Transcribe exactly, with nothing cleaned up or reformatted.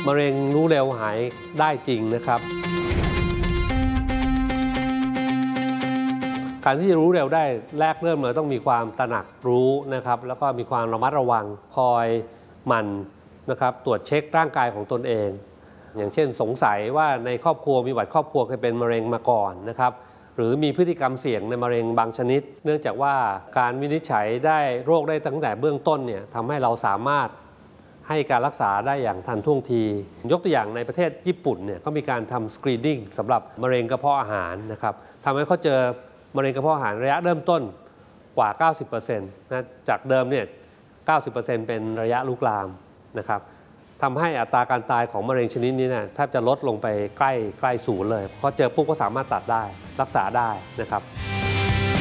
มะเร็งรู้เร็วหายได้จริงนะครับการที่จะรู้เร็วได้แรกเริ่มเลยต้องมีความตระหนักรู้นะครับแล้วก็มีความระมัดระวังคอยหมั่นนะครับตรวจเช็คร่างกายของตนเองอย่างเช่นสงสัยว่าในครอบครัวมีประวัติครอบครัวเคยเป็นมะเร็งมาก่อนนะครับหรือมีพฤติกรรมเสี่ยงในมะเร็งบางชนิดเนื่องจากว่าการวินิจฉัยได้โรคได้ตั้งแต่เบื้องต้นเนี่ยทำให้เราสามารถให้การรักษาได้อย่างทันท่วงทียกตัวอย่างในประเทศญี่ปุ่นเนี่ยเขามีการทำสกรีนนิ่งสำหรับมะเร็งกระเพาะอาหารนะครับทำให้เขาเจอมะเร็งกระเพาะอาหารระยะเริ่มต้นกว่า เก้าสิบเปอร์เซ็นต์ นะจากเดิมเนี่ย เก้าสิบเปอร์เซ็นต์ เป็นระยะลุกลามนะครับทำให้อัตราการตายของมะเร็งชนิดนี้เนี่ยแทบจะลดลงไปใกล้ใกล้ศูนย์เลยเพราะเจอปุ๊บก็สามารถตัดได้รักษาได้นะครับ